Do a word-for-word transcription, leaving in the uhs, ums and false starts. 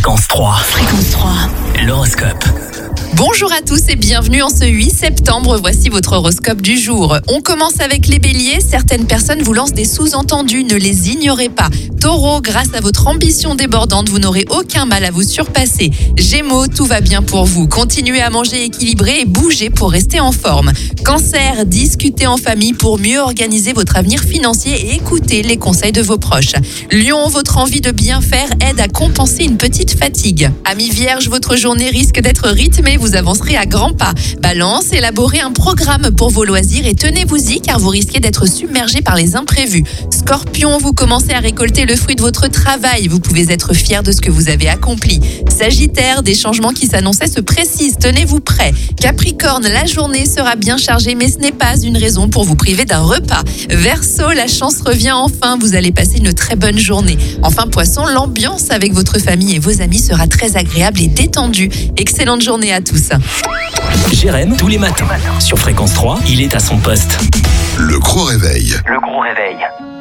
Fréquence trois. Fréquence trois. L'horoscope. Bonjour à tous et bienvenue en ce huit septembre. Voici votre horoscope du jour. On commence avec les béliers. Certaines personnes vous lancent des sous-entendus, ne les ignorez pas. Taureau, grâce à votre ambition débordante, vous n'aurez aucun mal à vous surpasser. Gémeaux, tout va bien pour vous. Continuez à manger équilibré et bougez pour rester en forme. Cancer, discutez en famille pour mieux organiser votre avenir financier et écoutez les conseils de vos proches. Lion, votre envie de bien faire aide à compenser une petite fatigue. Amis vierges, votre journée risque d'être rythmée, vous avancerez à grands pas. Balance, élaborez un programme pour vos loisirs et tenez-vous-y car vous risquez d'être submergé par les imprévus. Scorpion, vous commencez à récolter le fruit de votre travail. Vous pouvez être fier de ce que vous avez accompli. Sagittaire, des changements qui s'annonçaient se précisent. Tenez-vous prêt. Capricorne, la journée sera bien chargée, mais ce n'est pas une raison pour vous priver d'un repas. Verseau, la chance revient enfin. Vous allez passer une très bonne journée. Enfin, Poisson, l'ambiance avec votre famille et vos amis sera très agréable et détendue. Excellente journée à tous. Jérém, tous les matins. Sur Fréquence trois, il est à son poste. Le gros réveil. Le gros réveil.